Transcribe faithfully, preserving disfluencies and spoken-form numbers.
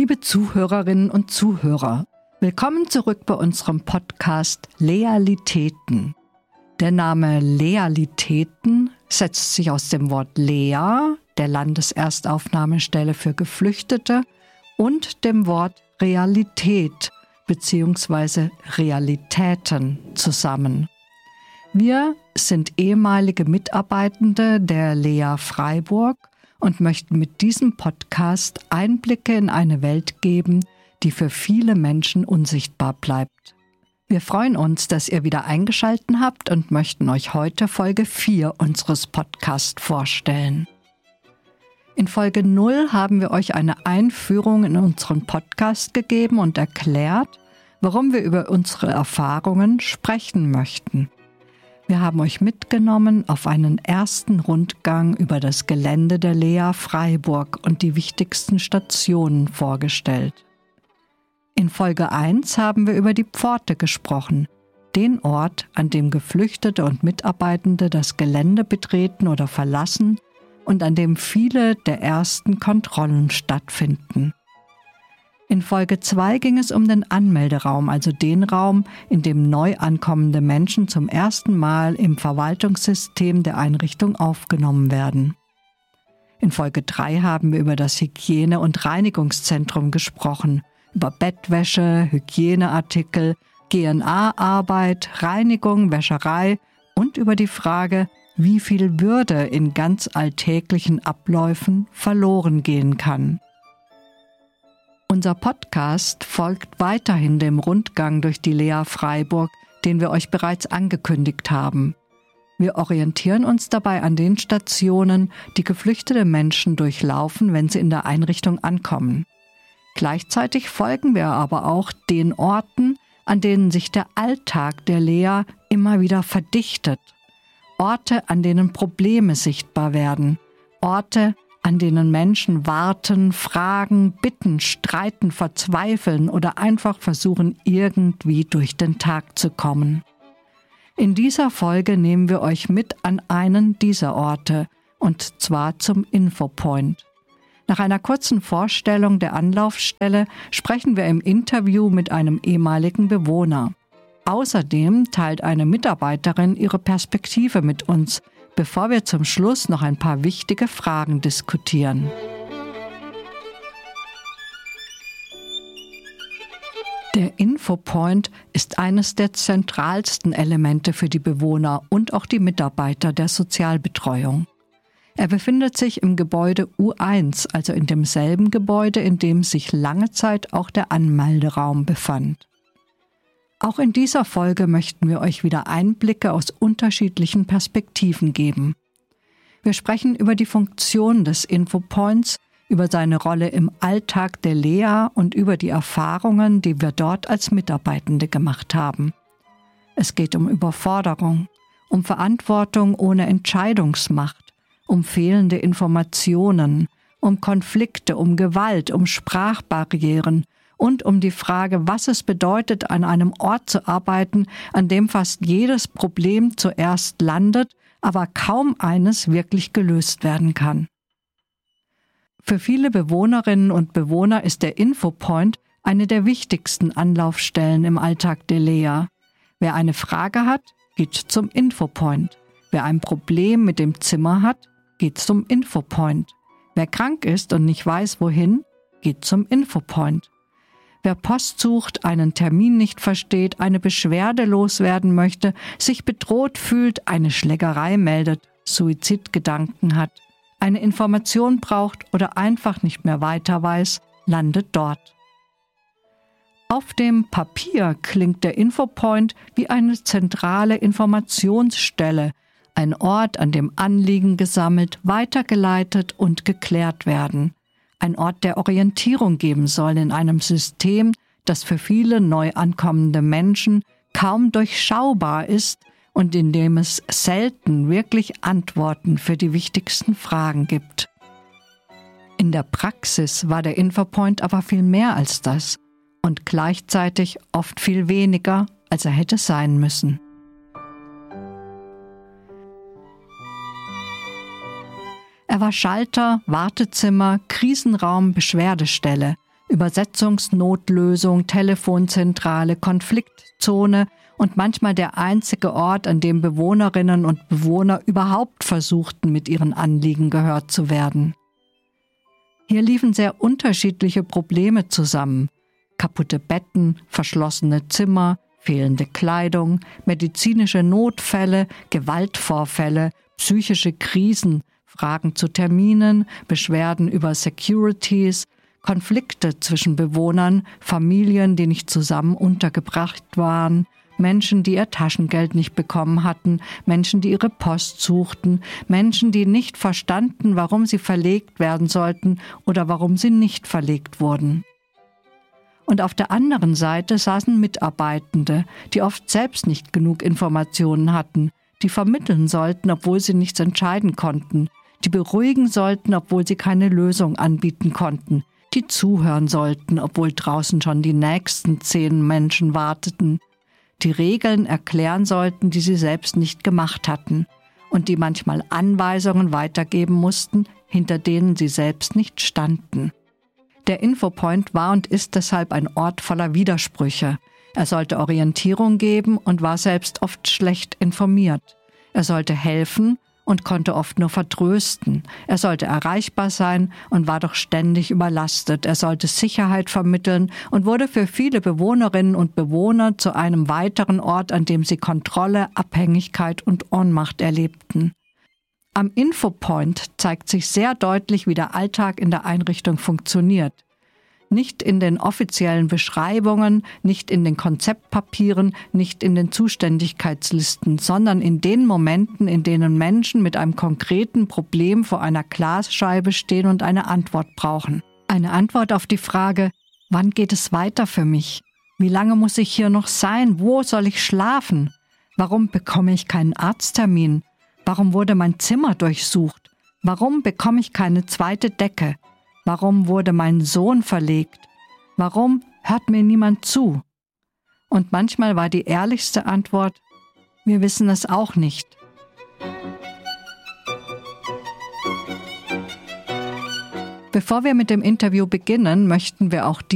Liebe Zuhörerinnen und Zuhörer, willkommen zurück bei unserem Podcast Lealitäten. Der Name Lealitäten setzt sich aus dem Wort Lea, der Landeserstaufnahmestelle für Geflüchtete, und dem Wort Realität bzw. Realitäten zusammen. Wir sind ehemalige Mitarbeitende der Lea Freiburg und möchten mit diesem Podcast Einblicke in eine Welt geben, die für viele Menschen unsichtbar bleibt. Wir freuen uns, dass ihr wieder eingeschaltet habt und möchten euch heute Folge vier unseres Podcasts vorstellen. In Folge null haben wir euch eine Einführung in unseren Podcast gegeben und erklärt, warum wir über unsere Erfahrungen sprechen möchten. Wir haben euch mitgenommen auf einen ersten Rundgang über das Gelände der Lea Freiburg und die wichtigsten Stationen vorgestellt. In Folge eins haben wir über die Pforte gesprochen, den Ort, an dem Geflüchtete und Mitarbeitende das Gelände betreten oder verlassen und an dem viele der ersten Kontrollen stattfinden. In Folge zwei ging es um den Anmelderaum, also den Raum, in dem neu ankommende Menschen zum ersten Mal im Verwaltungssystem der Einrichtung aufgenommen werden. In Folge drei haben wir über das Hygiene- und Reinigungszentrum gesprochen, über Bettwäsche, Hygieneartikel, G N A-Arbeit, Reinigung, Wäscherei und über die Frage, wie viel Würde in ganz alltäglichen Abläufen verloren gehen kann. Unser Podcast folgt weiterhin dem Rundgang durch die Lea Freiburg, den wir euch bereits angekündigt haben. Wir orientieren uns dabei an den Stationen, die geflüchtete Menschen durchlaufen, wenn sie in der Einrichtung ankommen. Gleichzeitig folgen wir aber auch den Orten, an denen sich der Alltag der Lea immer wieder verdichtet. Orte, an denen Probleme sichtbar werden. Orte, an denen Menschen warten, fragen, bitten, streiten, verzweifeln oder einfach versuchen, irgendwie durch den Tag zu kommen. In dieser Folge nehmen wir euch mit an einen dieser Orte, und zwar zum Infopoint. Nach einer kurzen Vorstellung der Anlaufstelle sprechen wir im Interview mit einem ehemaligen Bewohner. Außerdem teilt eine Mitarbeiterin ihre Perspektive mit uns, bevor wir zum Schluss noch ein paar wichtige Fragen diskutieren. Der Infopoint ist eines der zentralsten Elemente für die Bewohner und auch die Mitarbeiter der Sozialbetreuung. Er befindet sich im Gebäude U eins, also in demselben Gebäude, in dem sich lange Zeit auch der Anmelderaum befand. Auch in dieser Folge möchten wir euch wieder Einblicke aus unterschiedlichen Perspektiven geben. Wir sprechen über die Funktion des Infopoints, über seine Rolle im Alltag der Lea und über die Erfahrungen, die wir dort als Mitarbeitende gemacht haben. Es geht um Überforderung, um Verantwortung ohne Entscheidungsmacht, um fehlende Informationen, um Konflikte, um Gewalt, um Sprachbarrieren, und um die Frage, was es bedeutet, an einem Ort zu arbeiten, an dem fast jedes Problem zuerst landet, aber kaum eines wirklich gelöst werden kann. Für viele Bewohnerinnen und Bewohner ist der Infopoint eine der wichtigsten Anlaufstellen im Alltag der Lea. Wer eine Frage hat, geht zum Infopoint. Wer ein Problem mit dem Zimmer hat, geht zum Infopoint. Wer krank ist und nicht weiß, wohin, geht zum Infopoint. Wer Post sucht, einen Termin nicht versteht, eine Beschwerde loswerden möchte, sich bedroht fühlt, eine Schlägerei meldet, Suizidgedanken hat, eine Information braucht oder einfach nicht mehr weiter weiß, landet dort. Auf dem Papier klingt der Infopoint wie eine zentrale Informationsstelle, ein Ort, an dem Anliegen gesammelt, weitergeleitet und geklärt werden. Ein Ort der Orientierung geben soll in einem System, das für viele neu ankommende Menschen kaum durchschaubar ist und in dem es selten wirklich Antworten für die wichtigsten Fragen gibt. In der Praxis war der Infopoint aber viel mehr als das und gleichzeitig oft viel weniger, als er hätte sein müssen. Er war Schalter, Wartezimmer, Krisenraum, Beschwerdestelle, Übersetzungsnotlösung, Telefonzentrale, Konfliktzone und manchmal der einzige Ort, an dem Bewohnerinnen und Bewohner überhaupt versuchten, mit ihren Anliegen gehört zu werden. Hier liefen sehr unterschiedliche Probleme zusammen: kaputte Betten, verschlossene Zimmer, fehlende Kleidung, medizinische Notfälle, Gewaltvorfälle, psychische Krisen, Fragen zu Terminen, Beschwerden über Securities, Konflikte zwischen Bewohnern, Familien, die nicht zusammen untergebracht waren, Menschen, die ihr Taschengeld nicht bekommen hatten, Menschen, die ihre Post suchten, Menschen, die nicht verstanden, warum sie verlegt werden sollten oder warum sie nicht verlegt wurden. Und auf der anderen Seite saßen Mitarbeitende, die oft selbst nicht genug Informationen hatten, die vermitteln sollten, obwohl sie nichts entscheiden konnten, die beruhigen sollten, obwohl sie keine Lösung anbieten konnten, die zuhören sollten, obwohl draußen schon die nächsten zehn Menschen warteten, die Regeln erklären sollten, die sie selbst nicht gemacht hatten und die manchmal Anweisungen weitergeben mussten, hinter denen sie selbst nicht standen. Der Infopoint war und ist deshalb ein Ort voller Widersprüche. Er sollte Orientierung geben und war selbst oft schlecht informiert. Er sollte helfen und konnte oft nur vertrösten. Er sollte erreichbar sein und war doch ständig überlastet. Er sollte Sicherheit vermitteln und wurde für viele Bewohnerinnen und Bewohner zu einem weiteren Ort, an dem sie Kontrolle, Abhängigkeit und Ohnmacht erlebten. Am Infopoint zeigt sich sehr deutlich, wie der Alltag in der Einrichtung funktioniert. Nicht in den offiziellen Beschreibungen, nicht in den Konzeptpapieren, nicht in den Zuständigkeitslisten, sondern in den Momenten, in denen Menschen mit einem konkreten Problem vor einer Glasscheibe stehen und eine Antwort brauchen. Eine Antwort auf die Frage: Wann geht es weiter für mich? Wie lange muss ich hier noch sein? Wo soll ich schlafen? Warum bekomme ich keinen Arzttermin? Warum wurde mein Zimmer durchsucht? Warum bekomme ich keine zweite Decke? Warum wurde mein Sohn verlegt? Warum hört mir niemand zu? Und manchmal war die ehrlichste Antwort: Wir wissen es auch nicht. Bevor wir mit dem Interview beginnen, möchten wir auch